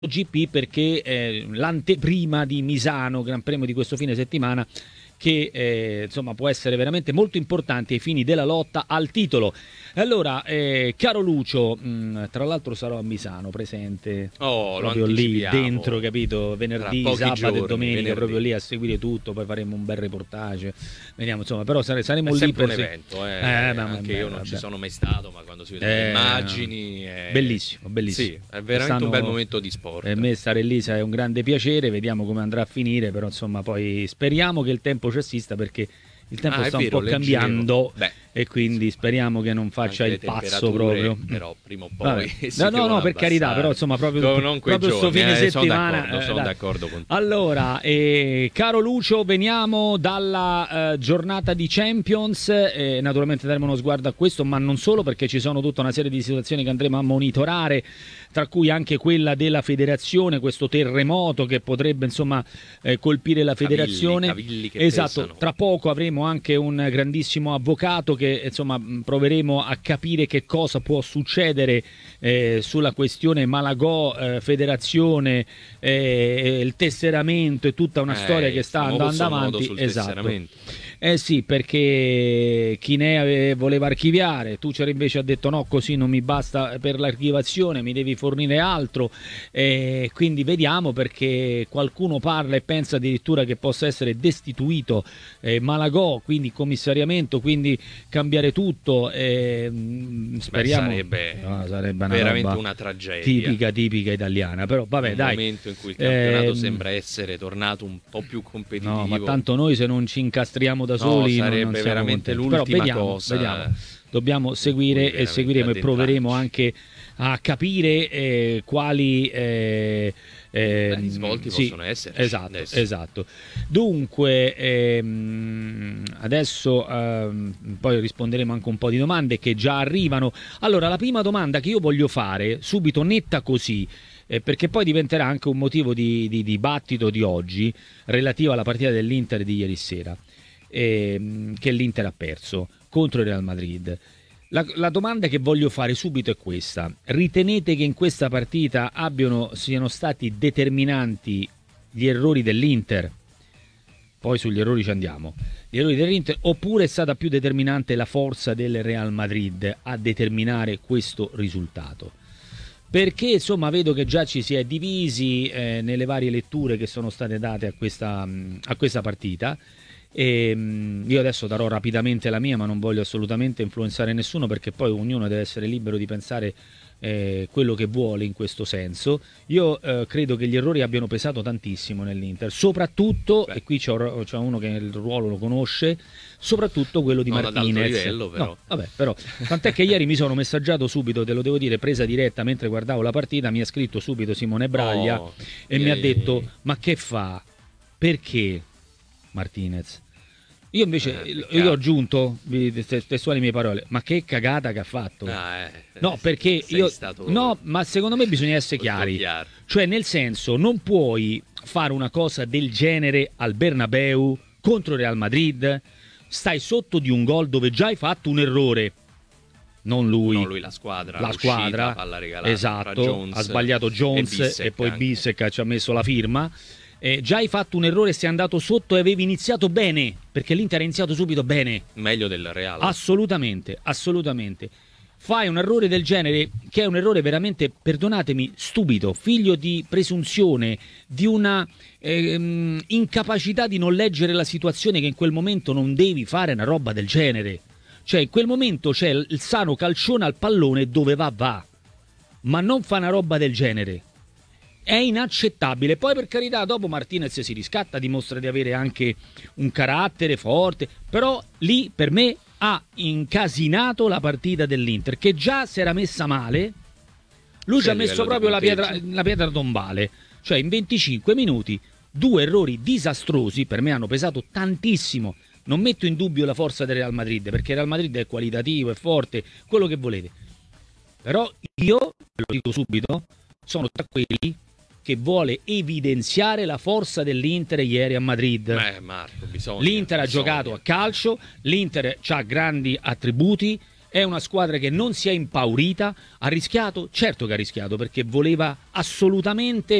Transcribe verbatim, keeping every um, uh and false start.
G P perché eh, l'anteprima di Misano, Gran Premio di questo fine settimana, che eh, insomma può essere veramente molto importante ai fini della lotta al titolo. Allora, eh, caro Lucio, mh, tra l'altro sarò a Misano presente, oh, proprio lì dentro, capito? Venerdì, sabato giorni, e domenica, venerdì. proprio lì a seguire tutto, poi faremo un bel reportage. Vediamo, insomma, però sare- saremo è lì sempre per un evento, eh. Eh, ma- anche beh, io non vabbè. ci sono mai stato, ma quando si vedono Eh, le immagini è... bellissimo, bellissimo. Sì, è veramente Quest'anno un bel momento di sport. Per me stare lì è un grande piacere, vediamo come andrà a finire, però insomma poi speriamo che il tempo ci assista, perché il tempo Ah, è sta vero, un po' leggevo. cambiando. Beh, E quindi speriamo che non faccia anche il le pazzo temperature, proprio. però prima o Vabbè. poi si No, no, no, devono per carità, abbassare. però insomma proprio, No, non quei proprio sto giorni, fine eh, sono settimana. d'accordo, eh, sono dai. d'accordo con te. Allora, eh, caro Lucio, veniamo dalla eh, giornata di Champions, eh, naturalmente daremo uno sguardo a questo, ma non solo, perché ci sono tutta una serie di situazioni che andremo a monitorare, tra cui anche quella della federazione, questo terremoto che potrebbe insomma eh, colpire la federazione. Cavilli, cavilli che esatto, pesano. tra poco avremo anche un grandissimo avvocato che insomma proveremo a capire che cosa può succedere eh, sulla questione Malagò, eh, federazione, eh, il tesseramento e tutta una Eh, storia che il sta famoso andando nodo avanti. sul Esatto. tesseramento. Eh sì, perché Chinè voleva archiviare, Tuchel invece ha detto no, così non mi basta per l'archivazione, mi devi fornire altro, eh, quindi vediamo, perché qualcuno parla e pensa addirittura che possa essere destituito eh, Malagò, quindi commissariamento, quindi cambiare tutto, eh, speriamo. Beh, sarebbe, no, sarebbe una veramente roba una tragedia. tipica, tipica italiana, però vabbè un dai. momento in cui il campionato Ehm, sembra essere tornato un po' più competitivo. No, ma tanto noi se non ci incastriamo da No, soli non- sarebbe non siamo veramente contenti. Però l'ultima vediamo, cosa vediamo. Dobbiamo in seguire cui e veramente seguiremo e proveremo addentrarci. anche a capire eh, quali eh, eh, Beh, risvolti sì, possono esserci esatto, adesso. esatto. Dunque ehm, adesso ehm, poi risponderemo anche un po' di domande che già arrivano. Allora, la prima domanda che io voglio fare subito, netta così, eh, perché poi diventerà anche un motivo di, di dibattito di oggi, relativa alla partita dell'Inter di ieri sera, ehm, che l'Inter ha perso contro il Real Madrid. La, la domanda che voglio fare subito è questa: ritenete che in questa partita abbiano, siano stati determinanti gli errori dell'Inter? Poi sugli errori ci andiamo. Gli errori dell'Inter, oppure è stata più determinante la forza del Real Madrid a determinare questo risultato? Perché insomma vedo che già ci si è divisi eh, nelle varie letture che sono state date a questa, a questa partita. E, mh, io adesso darò rapidamente la mia, ma non voglio assolutamente influenzare nessuno, perché poi ognuno deve essere libero di pensare eh, quello che vuole in questo senso. Io eh, credo che gli errori abbiano pesato tantissimo nell'Inter, soprattutto, Beh. e qui c'è, c'è uno che il ruolo lo conosce, soprattutto quello di Non ad alto Martinez. livello, però. No, vabbè, però tant'è che ieri mi sono messaggiato subito, te lo devo dire, presa diretta mentre guardavo la partita, mi ha scritto subito Simone Braglia Oh, e mi ha eh, detto ma che fa? Perché Martinez? Io invece Eh, io peccato. ho aggiunto vi- te- testuali mie parole, ma che cagata che ha fatto? Ah, eh, No, perché sei io stato no, ma secondo me bisogna essere molto chiari. chiaro. Cioè, nel senso, non puoi fare una cosa del genere al Bernabeu contro il Real Madrid. Stai sotto di un gol dove già hai fatto un errore. Non lui, No, lui la squadra, la l'uscita, squadra, palla regalata tra esatto, Jones ha sbagliato Jones e e, Bissek poi anche. Bissek ci ha messo la firma. Eh, già hai fatto un errore, sei andato sotto e avevi iniziato bene, perché l'Inter ha iniziato subito bene. Meglio del Real. Assolutamente, assolutamente. Fai un errore del genere, che è un errore veramente, perdonatemi, stupido, figlio di presunzione, di una ehm, incapacità di non leggere la situazione, che in quel momento non devi fare una roba del genere. Cioè, in quel momento c'è il sano calcione al pallone, dove va va, ma non fa una roba del genere. È inaccettabile. Poi, per carità, dopo Martinez si riscatta, dimostra di avere anche un carattere forte, però lì per me ha incasinato la partita dell'Inter, che già si era messa male. Lui Sì, ci ha a messo livello di proprio la pietra, punteggio. la pietra tombale. Cioè, in venticinque minuti, due errori disastrosi, per me hanno pesato tantissimo. Non metto in dubbio la forza del Real Madrid, perché il Real Madrid è qualitativo, è forte, quello che volete. Però io, ve lo dico subito, sono tra quelli che vuole evidenziare la forza dell'Inter ieri a Madrid. Eh, Marco, bisogna, L'Inter ha bisogna. giocato a calcio, l'Inter ha grandi attributi, è una squadra che non si è impaurita, ha rischiato, certo che ha rischiato perché voleva assolutamente